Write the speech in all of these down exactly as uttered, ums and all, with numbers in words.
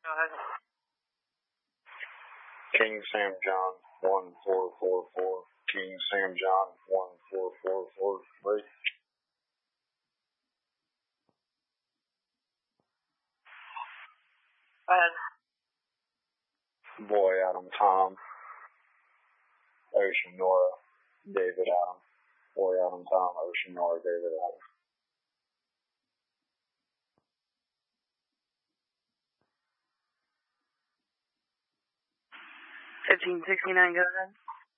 Go ahead. King Sam John, one four four four. King Sam John, one four four four three. Go ahead. Boy Adam Tom. Ocean Nora, David Adam. Boy Adam Tom, Ocean Nora, David Adam. fifteen sixty-nine, go ahead.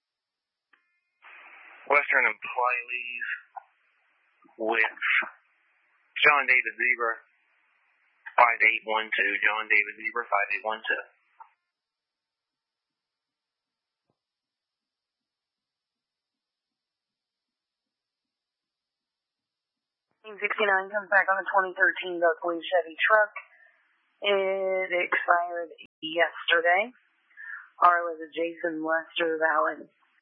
Western Employees with John David Zebra, five eight one two. John David Zebra, five eight one two. fifteen sixty-nine comes back on a twenty thirteen Buckley Chevy truck. It expired yesterday. R was a Jason Lester Valley.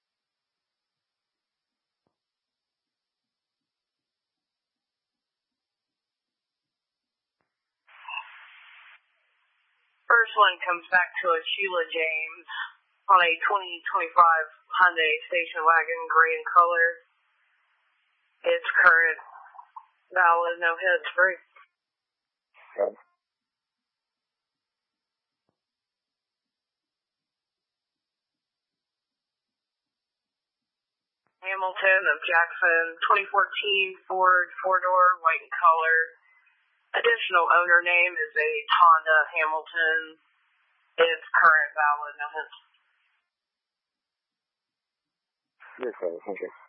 First one comes back to a Sheila James on a twenty twenty-five Hyundai station wagon, gray in color. It's current, valid, no hits, free. Okay. Hamilton of Jackson, twenty fourteen Ford four-door, white in color. Additional owner name is a Honda Hamilton. It's current, valid, no hits. You're okay, thank you.